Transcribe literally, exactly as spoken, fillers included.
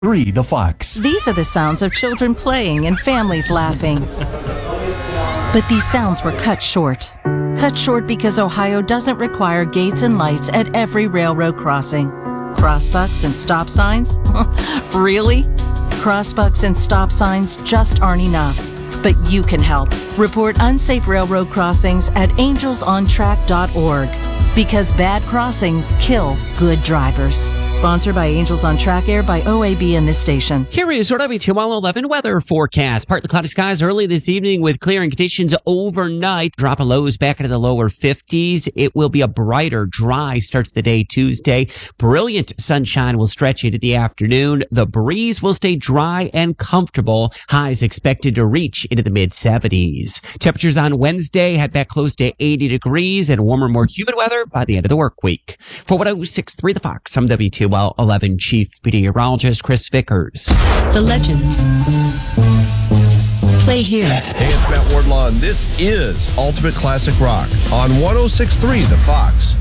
three The Fox. These are the sounds of children playing and families laughing. But these sounds were cut short. Cut short because Ohio doesn't require gates and lights at every railroad crossing. Crossbucks and stop signs? Really? Crossbucks and stop signs just aren't enough. But you can help. Report unsafe railroad crossings at angels on track dot org. Because bad crossings kill good drivers. Sponsored by Angels on Track, aired by O A B and this station. Here is your W T L eleven weather forecast. Partly cloudy skies early this evening with clearing conditions overnight. Drop of lows back into the lower fifties. It will be a brighter, dry start to the day Tuesday. Brilliant sunshine will stretch into the afternoon. The breeze will stay dry and comfortable. Highs expected to reach into the mid seventies. Temperatures on Wednesday head back close to eighty degrees and warmer, more humid weather by the end of the work week. For one oh six point three The Fox, I'm W T L eleven Chief Meteorologist Chris Vickers. The legends play here. Hey, it's Matt Wardlaw, and this is Ultimate Classic Rock on one oh six point three The Fox.